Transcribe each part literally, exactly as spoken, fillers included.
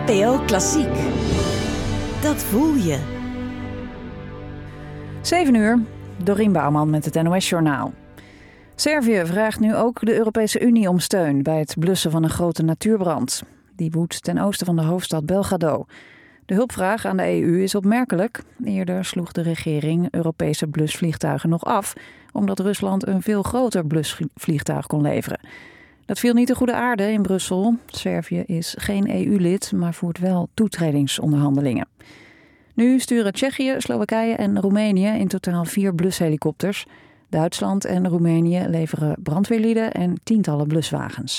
N P O Klassiek. Dat voel je. zeven uur, Dorien Bouwman met het N O S-journaal. Servië vraagt nu ook de Europese Unie om steun bij het blussen van een grote natuurbrand. Die woedt ten oosten van de hoofdstad Belgrado. De hulpvraag aan de E U is opmerkelijk. Eerder sloeg de regering Europese blusvliegtuigen nog af, omdat Rusland een veel groter blusvliegtuig kon leveren. Dat viel niet te goede aarde in Brussel. Servië is geen E U-lid, maar voert wel toetredingsonderhandelingen. Nu sturen Tsjechië, Slowakije en Roemenië in totaal vier blushelikopters. Duitsland en Roemenië leveren brandweerlieden en tientallen bluswagens.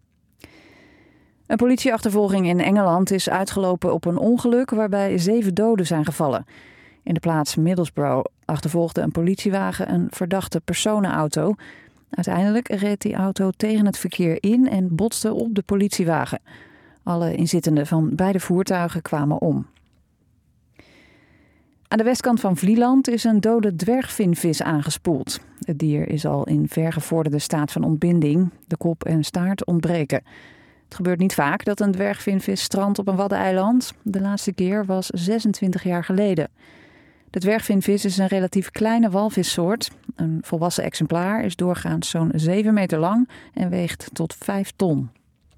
Een politieachtervolging in Engeland is uitgelopen op een ongeluk waarbij zeven doden zijn gevallen. In de plaats Middlesbrough achtervolgde een politiewagen een verdachte personenauto. Uiteindelijk reed die auto tegen het verkeer in en botste op de politiewagen. Alle inzittenden van beide voertuigen kwamen om. Aan de westkant van Vlieland is een dode dwergvinvis aangespoeld. Het dier is al in vergevorderde staat van ontbinding. De kop en staart ontbreken. Het gebeurt niet vaak dat een dwergvinvis strandt op een waddeneiland. De laatste keer was zesentwintig jaar geleden. De dwergvinvis is een relatief kleine walvissoort. Een volwassen exemplaar is doorgaans zo'n zeven meter lang en weegt tot vijf ton.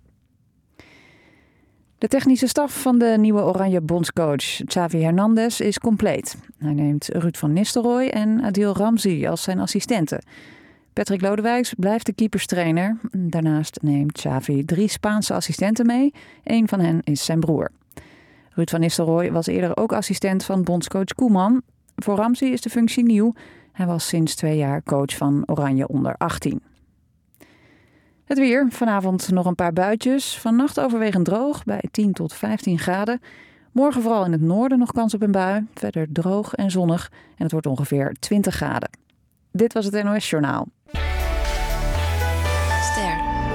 De technische staf van de nieuwe Oranje bondscoach Xavi Hernandez is compleet. Hij neemt Ruud van Nistelrooy en Adil Ramzi als zijn assistenten. Patrick Lodewijks blijft de keeperstrainer. Daarnaast neemt Xavi drie Spaanse assistenten mee. Eén van hen is zijn broer. Ruud van Nistelrooy was eerder ook assistent van bondscoach Koeman. Voor Ramzi is de functie nieuw. Hij was sinds twee jaar coach van Oranje onder achttien. Het weer. Vanavond nog een paar buitjes. Vannacht overwegend droog bij tien tot vijftien graden. Morgen vooral in het noorden nog kans op een bui. Verder droog en zonnig. En het wordt ongeveer twintig graden. Dit was het N O S-journaal. Ster.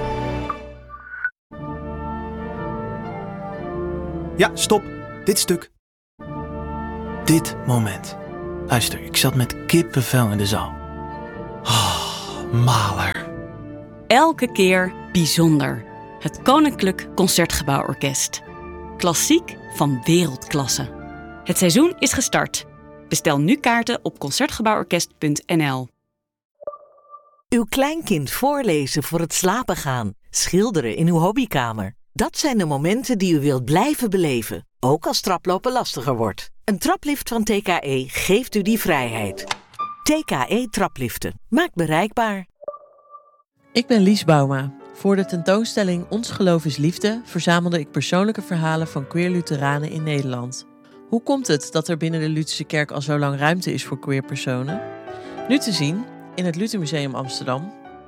Ja, stop. Dit stuk. Dit moment. Luister, ik zat met kippenvel in de zaal. Oh, maler. Elke keer bijzonder. Het Koninklijk Concertgebouworkest. Klassiek van wereldklasse. Het seizoen is gestart. Bestel nu kaarten op concertgebouworkest punt n l. Uw kleinkind voorlezen voor het slapen gaan. Schilderen in uw hobbykamer. Dat zijn de momenten die u wilt blijven beleven. Ook als traplopen lastiger wordt. Een traplift van T K E geeft u die vrijheid. T K E trapliften. Maakt bereikbaar. Ik ben Lies Bouma. Voor de tentoonstelling Ons Geloof is Liefde verzamelde ik persoonlijke verhalen van queer Lutheranen in Nederland. Hoe komt het dat er binnen de Lutherse kerk al zo lang ruimte is voor queer personen? Nu te zien in het Luthermuseum Amsterdam.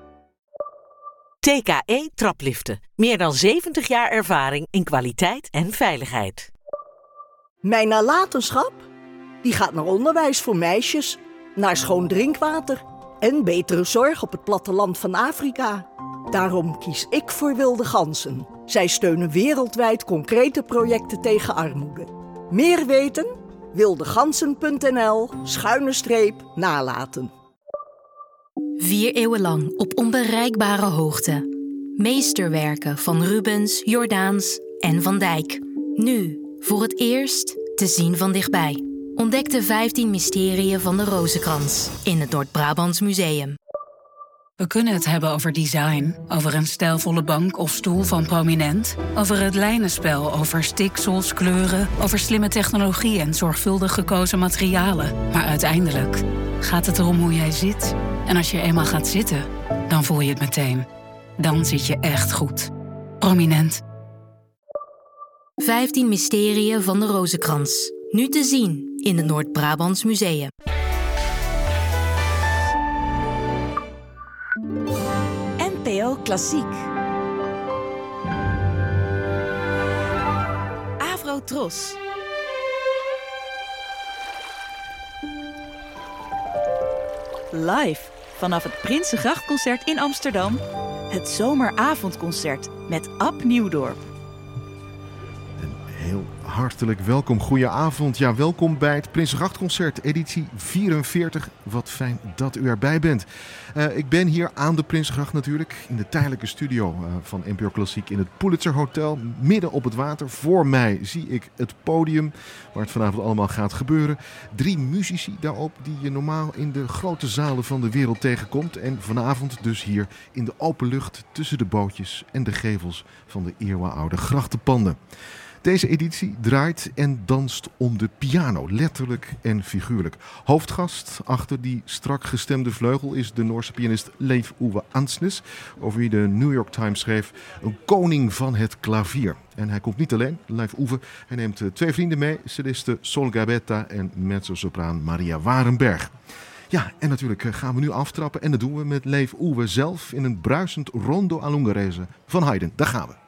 T K E trapliften. Meer dan zeventig jaar ervaring in kwaliteit en veiligheid. Mijn nalatenschap? Die gaat naar onderwijs voor meisjes, naar schoon drinkwater en betere zorg op het platteland van Afrika. Daarom kies ik voor Wilde Ganzen. Zij steunen wereldwijd concrete projecten tegen armoede. Meer weten? wildegansen punt n l schuine streep nalaten. Vier eeuwen lang op onbereikbare hoogte. Meesterwerken van Rubens, Jordaens en Van Dijk. Nu, voor het eerst, te zien van dichtbij. Ontdek de vijftien mysteriën van de Rozenkrans in het Noord-Brabants Museum. We kunnen het hebben over design, over een stijlvolle bank of stoel van Prominent, over het lijnenspel, over stiksels, kleuren, over slimme technologie en zorgvuldig gekozen materialen. Maar uiteindelijk gaat het erom hoe jij zit. En als je eenmaal gaat zitten, dan voel je het meteen. Dan zit je echt goed. Prominent. vijftien mysteriën van de Rozenkrans. Nu te zien in het Noord-Brabants Museum. N P O Klassiek. Afro-Tros. Live vanaf het Prinsengrachtconcert in Amsterdam. Het zomeravondconcert met Ab Nieuwdorp. Heel hartelijk welkom. Goedenavond. Ja, welkom bij het Prinsengrachtconcert, editie vierenveertig. Wat fijn dat u erbij bent. Uh, ik ben hier aan de Prinsengracht natuurlijk, in de tijdelijke studio uh, van N P O Klassiek in het Pulitzer Hotel, midden op het water. Voor mij zie ik het podium waar het vanavond allemaal gaat gebeuren. Drie muzici daarop die je normaal in de grote zalen van de wereld tegenkomt. En vanavond dus hier in de open lucht tussen de bootjes en de gevels van de eeuwenoude grachtenpanden. Deze editie draait en danst om de piano, letterlijk en figuurlijk. Hoofdgast achter die strak gestemde vleugel is de Noorse pianist Leif Ove Andsnes, over wie de New York Times schreef: een koning van het klavier. En hij komt niet alleen, Leif Ove, hij neemt twee vrienden mee, celliste Sol Gabetta en mezzosopraan Maria Warenberg. Ja, en natuurlijk gaan we nu aftrappen en dat doen we met Leif Ove zelf in een bruisend rondo all'Ungherese van Haydn. Daar gaan we.